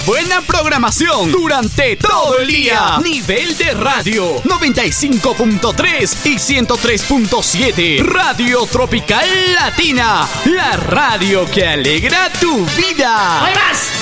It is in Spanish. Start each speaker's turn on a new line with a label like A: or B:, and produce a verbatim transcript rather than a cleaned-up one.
A: Buena programación durante todo el día. Nivel de radio noventa y cinco punto tres y ciento tres punto siete. Radio Tropical Latina, la radio que alegra tu vida.
B: ¡Hay más!